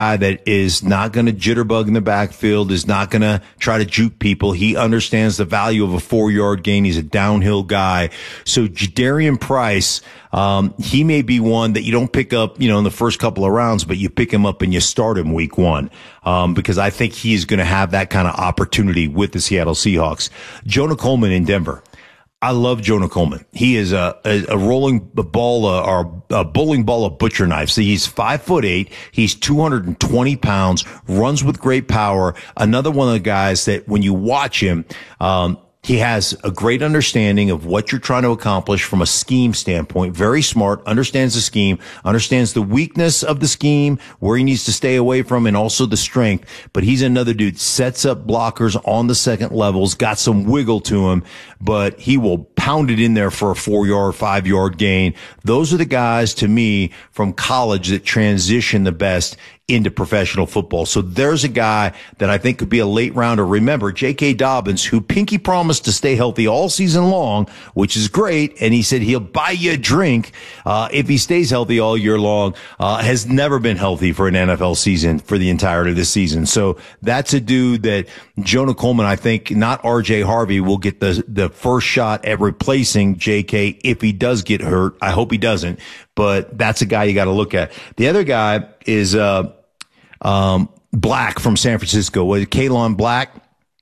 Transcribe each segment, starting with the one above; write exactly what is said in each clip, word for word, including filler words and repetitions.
that is not going to jitterbug in the backfield, is not going to try to juke people. He understands the value of a four-yard gain. He's a downhill guy. So Jadarian Price, um, he may be one that you don't pick up, you know, in the first couple of rounds, but you pick him up and you start him week one, um, because I think he's going to have that kind of opportunity with the Seattle Seahawks. Jonah Coleman in Denver. I love Jonah Coleman. He is a, a, a rolling ball, uh, or a bowling ball of butcher knives. So he's five foot eight. He's two hundred twenty pounds, runs with great power. Another one of the guys that when you watch him, um, he has a great understanding of what you're trying to accomplish from a scheme standpoint. Very smart, understands the scheme, understands the weakness of the scheme, where he needs to stay away from, and also the strength. But he's another dude, sets up blockers on the second levels, got some wiggle to him, but he will pound it in there for a four-yard, five-yard gain. Those are the guys, to me, from college that transition the best into professional football. So there's a guy that I think could be a late rounder. Remember, J K. Dobbins, who Pinky promised to stay healthy all season long, which is great, and he said he'll buy you a drink uh, if he stays healthy all year long, uh, has never been healthy for an N F L season for the entirety of the season. So that's a dude that Jonah Coleman, I think, not R J Harvey, will get the, the first shot at replacing J K if he does get hurt. I hope he doesn't, but that's a guy you got to look at. The other guy is uh Um, Black from San Francisco. Was it Kalon Black?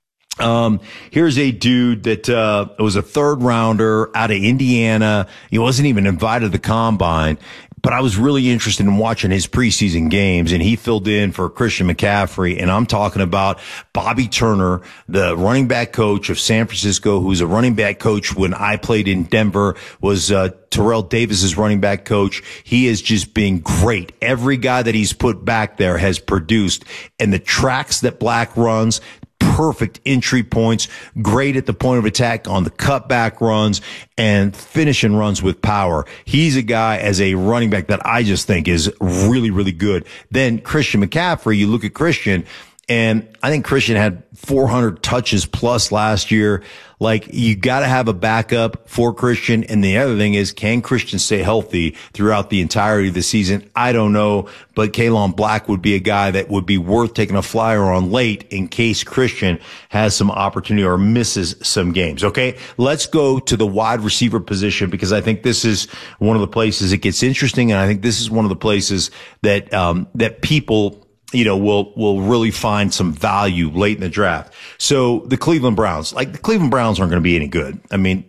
Um, here's a dude that, uh, was a third rounder out of Indiana. He wasn't even invited to the combine, but I was really interested in watching his preseason games, and he filled in for Christian McCaffrey. And I'm talking about Bobby Turner, the running back coach of San Francisco, who's a running back coach when I played in Denver, was, uh, Terrell Davis's running back coach. He has just been great. Every guy that he's put back there has produced, and the tracks that Black runs, perfect entry points, great at the point of attack on the cutback runs, and finishing runs with power. He's a guy as a running back that I just think is really, really good. Then Christian McCaffrey, you look at Christian, and I think Christian had four hundred touches plus last year. Like, you got to have a backup for Christian. And the other thing is, can Christian stay healthy throughout the entirety of the season? I don't know, but Kalon Black would be a guy that would be worth taking a flyer on late in case Christian has some opportunity or misses some games. Okay, let's go to the wide receiver position, because I think this is one of the places it gets interesting, and I think this is one of the places that um that people, you know, will, will really find some value late in the draft. So the Cleveland Browns, like the Cleveland Browns aren't going to be any good. I mean,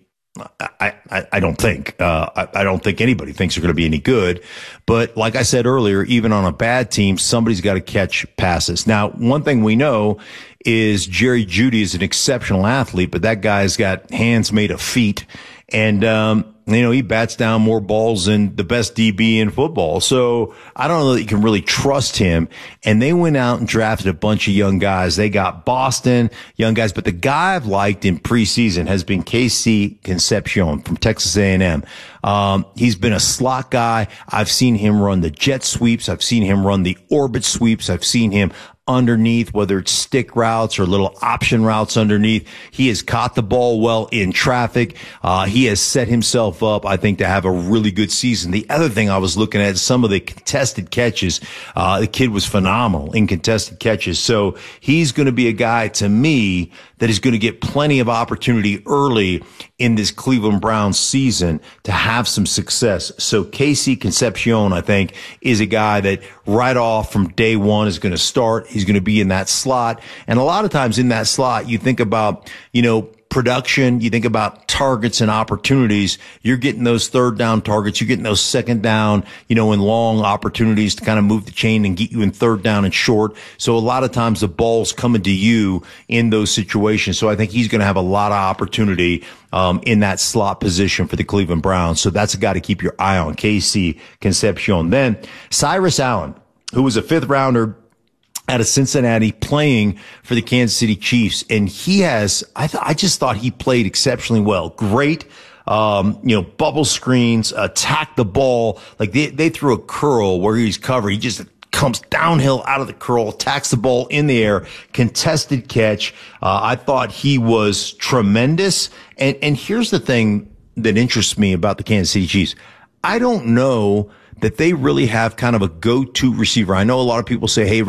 I, I, I don't think, uh, I, I don't think anybody thinks they're going to be any good. But like I said earlier, even on a bad team, somebody's got to catch passes. Now, one thing we know is Jerry Jeudy is an exceptional athlete, but that guy's got hands made of feet. And, um, you know, he bats down more balls than the best D B in football. So I don't know that you can really trust him. And they went out and drafted a bunch of young guys. They got Boston, young guys. But the guy I've liked in preseason has been K C Concepcion from Texas A and M. Um, he's been a slot guy. I've seen him run the jet sweeps. I've seen him run the orbit sweeps. I've seen him underneath, whether it's stick routes or little option routes underneath. He has caught the ball well in traffic. Uh, he has set himself up, I think, to have a really good season. The other thing I was looking at is some of the contested catches. Uh, the kid was phenomenal in contested catches. So he's going to be a guy, to me, that is going to get plenty of opportunity early in this Cleveland Browns season to have some success. So K C Concepcion, I think, is a guy that right off from day one is going to start. He's going to be in that slot. And a lot of times in that slot, you think about, you know, production, you think about targets and opportunities. You're getting those third down targets. You're getting those second down, you know, in long opportunities to kind of move the chain and get you in third down and short. So a lot of times the ball's coming to you in those situations. So I think he's going to have a lot of opportunity um in that slot position for the Cleveland Browns. So that's a guy to keep your eye on, K C Concepcion. Then Cyrus Allen, who was a fifth rounder out of Cincinnati, playing for the Kansas City Chiefs. And he has, I th- I just thought he played exceptionally well. Great, um, you know, bubble screens, attack the ball. Like they, they threw a curl where he's covered. He just comes downhill out of the curl, attacks the ball in the air, contested catch. Uh, I thought he was tremendous. And, and here's the thing that interests me about the Kansas City Chiefs. I don't know that they really have kind of a go-to receiver. I know a lot of people say, hey,